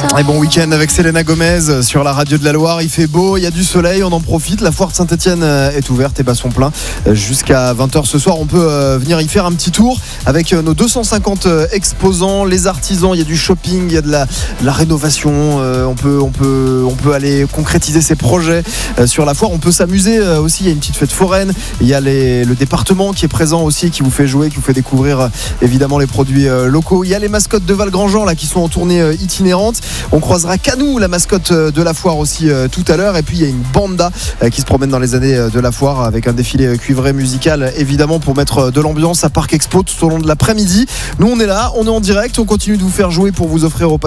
Et bon week-end avec Selena Gomez sur la radio de la Loire. Il fait beau, il y a du soleil, on en profite. La foire de Saint-Etienne est ouverte et bat son plein jusqu'à 20h ce soir. On peut venir y faire un petit tour avec nos 250 exposants, les artisans. Il y a du shopping, il y a de la rénovation. On peut aller concrétiser ses projets sur la foire. On peut s'amuser aussi. Il y a une petite fête foraine. Il y a le département qui est présent aussi, qui vous fait jouer, qui vous fait découvrir évidemment les produits locaux. Il y a les mascottes de Valgrandjean là qui sont en tournée itinérante. On croisera Canou, la mascotte de la foire aussi tout à l'heure. Et puis il y a une banda qui se promène dans les années de la foire avec un défilé cuivré musical évidemment pour mettre de l'ambiance à Parc Expo tout au long de l'après-midi. Nous on est là, on est en direct, on continue de vous faire jouer pour vous offrir au